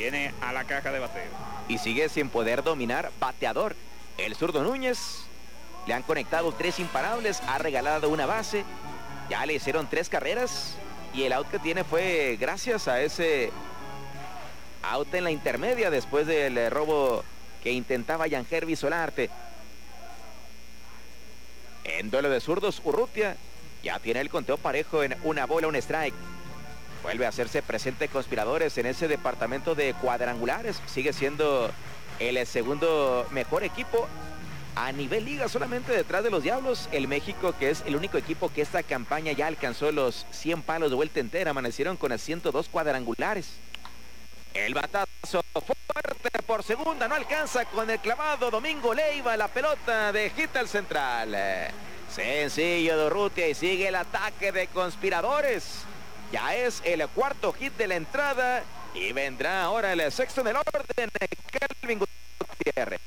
viene a la caja de bateo. Y sigue sin poder dominar bateador. El zurdo Núñez, le han conectado 3 imparables, ha regalado una base, ya le hicieron 3 carreras y el out que tiene fue gracias a ese out en la intermedia después del robo que intentaba Yangervis Solarte. En duelo de zurdos, Urrutia ya tiene el conteo parejo en 1 bola, 1 strike. Vuelve a hacerse presente Conspiradores en ese departamento de cuadrangulares. Sigue siendo el segundo mejor equipo a nivel liga, solamente detrás de los Diablos. El México, que es el único equipo que esta campaña ya alcanzó los 100 palos de vuelta entera. Amanecieron con 102 cuadrangulares. El batazo fuerte por segunda, no alcanza con el clavado. Domingo Leiva, la pelota de hit al central. Sencillo de Urrutia y sigue el ataque de Conspiradores. Ya es el 4º hit de la entrada y vendrá ahora el 6º en el orden de Kelvin Gutiérrez.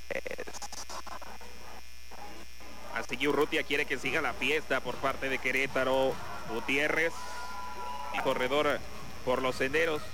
Así que Urrutia quiere que siga la fiesta por parte de Querétaro. Gutiérrez, corredor por los senderos.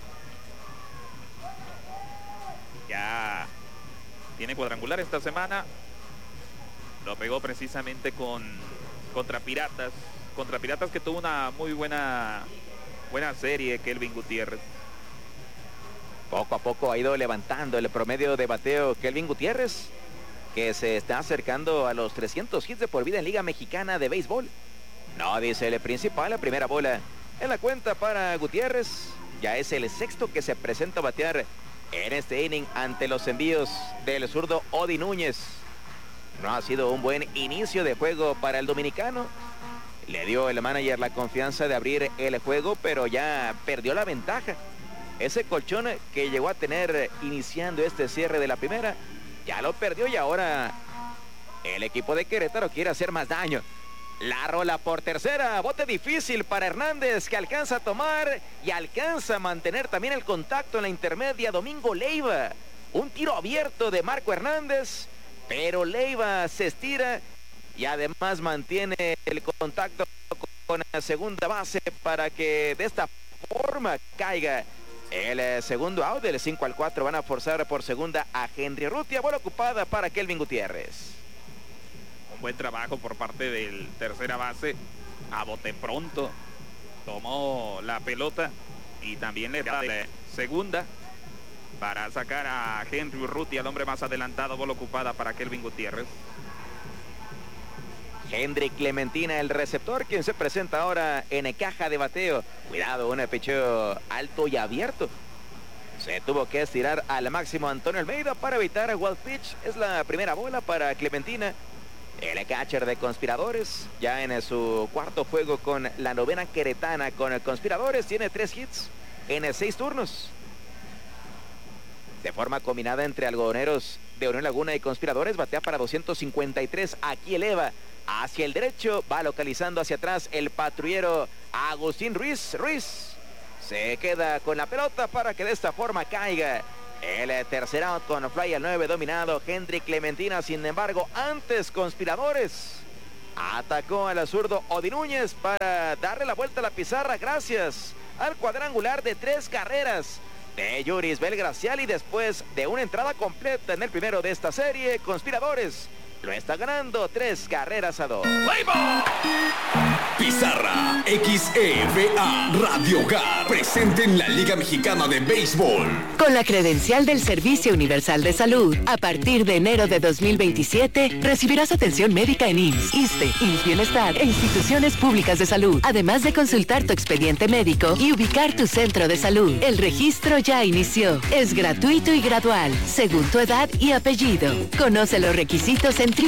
Ya tiene cuadrangular esta semana. Lo pegó precisamente contra Piratas. Contra Piratas, que tuvo una muy buena serie, Kelvin Gutiérrez. Poco a poco ha ido levantando el promedio de bateo Kelvin Gutiérrez, que se está acercando a los 300 hits de por vida en Liga Mexicana de Béisbol. No dice el principal, la primera bola en la cuenta para Gutiérrez. Ya es el 6º que se presenta a batear en este inning ante los envíos del zurdo Odi Núñez. No ha sido un buen inicio de juego para el dominicano. Le dio el manager la confianza de abrir el juego, pero ya perdió la ventaja. Ese colchón que llegó a tener iniciando este cierre de la primera, ya lo perdió y ahora el equipo de Querétaro quiere hacer más daño. La rola por tercera, bote difícil para Hernández, que alcanza a tomar y alcanza a mantener también el contacto en la intermedia. Domingo Leiva, un tiro abierto de Marco Hernández, pero Leiva se estira y además mantiene el contacto con la segunda base para que de esta forma caiga el segundo out. Del 5-4 van a forzar por segunda a Henry Urrutia. Bola ocupada para Kelvin Gutiérrez. Un buen trabajo por parte del tercera base. A bote pronto tomó la pelota y también le da la segunda para sacar a Henry Urrutia, el hombre más adelantado. Bola ocupada para Kelvin Gutiérrez. Henry Clementina, el receptor, quien se presenta ahora en caja de bateo. Cuidado, un picheo alto y abierto. Se tuvo que estirar al máximo Antonio Almeida para evitar wild pitch. Es la primera bola para Clementina. El catcher de Conspiradores, ya en su 4º juego con la novena queretana con Conspiradores, tiene 3 hits en 6 turnos. De forma combinada entre algodoneros de Unión Laguna y Conspiradores, batea para 253. Aquí eleva hacia el derecho, va localizando hacia atrás el patrullero Agustín Ruiz. Ruiz se queda con la pelota para que de esta forma caiga el tercer out con fly al 9 dominado Henry Clementina. Sin embargo, antes Conspiradores atacó al zurdo Odi Núñez para darle la vuelta a la pizarra gracias al cuadrangular de 3 carreras de Yuris Belgracial, y después de una entrada completa en el primero de esta serie, Conspiradores lo está ganando 3-2. Pizarra XEVA Radio Hogar, presente en la Liga Mexicana de Béisbol. Con la credencial del Servicio Universal de Salud, a partir de enero de 2027, recibirás atención médica en IMSS, ISSSTE, IMSS Bienestar e instituciones públicas de salud, además de consultar tu expediente médico y ubicar tu centro de salud. El registro ya inició. Es gratuito y gradual, según tu edad y apellido. Conoce los requisitos en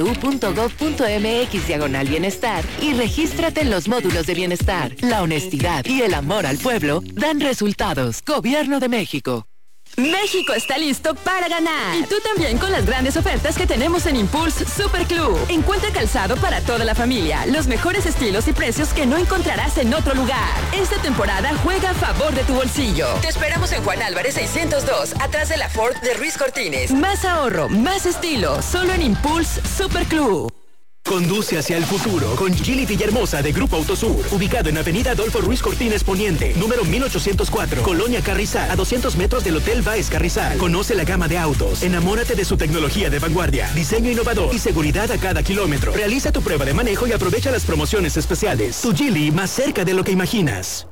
www.gov.mx/bienestar y regístrate en los módulos de bienestar. La honestidad y el amor al pueblo dan resultados. Gobierno de México. México está listo para ganar. Y tú también con las grandes ofertas que tenemos en Impulse Super Club. Encuentra calzado para toda la familia, los mejores estilos y precios que no encontrarás en otro lugar. Esta temporada juega a favor de tu bolsillo. Te esperamos en Juan Álvarez 602, atrás de la Ford de Ruiz Cortines. Más ahorro, más estilo, solo en Impulse Super Club. Conduce hacia el futuro con Gili Villahermosa de Grupo Autosur, ubicado en Avenida Adolfo Ruiz Cortines Poniente, número 1804, Colonia Carrizal, a 200 metros del Hotel Baez Carrizal. Conoce la gama de autos, enamórate de su tecnología de vanguardia, diseño innovador y seguridad a cada kilómetro. Realiza tu prueba de manejo y aprovecha las promociones especiales. Tu Gili, más cerca de lo que imaginas.